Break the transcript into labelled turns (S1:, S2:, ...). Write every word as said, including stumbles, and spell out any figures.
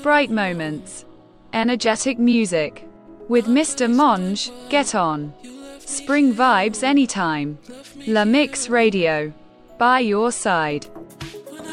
S1: bright moments, energetic music. With Mister Monge, get on. Spring vibes anytime. La Mix Radio. By your side.